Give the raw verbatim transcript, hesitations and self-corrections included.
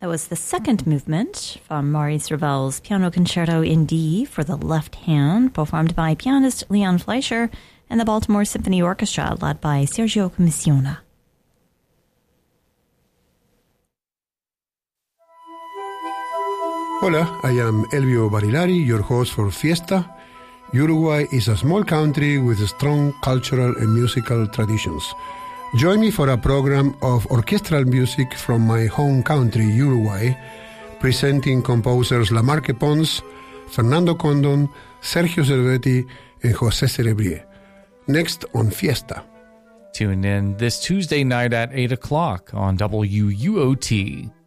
That was the second movement from Maurice Ravel's Piano Concerto in D for the left hand, performed by pianist Leon Fleischer and the Baltimore Symphony Orchestra, led by Sergio Commissiona. Hola, I am Elvio Barilari, your host for Fiesta. Uruguay is a small country with strong cultural and musical traditions. Join me for a program of orchestral music from my home country, Uruguay, presenting composers Lamarque Pons, Fernando Condon, Sergio Cervetti, and José Cerebrier. Next on Fiesta. Tune in this Tuesday night at eight o'clock on W U O T.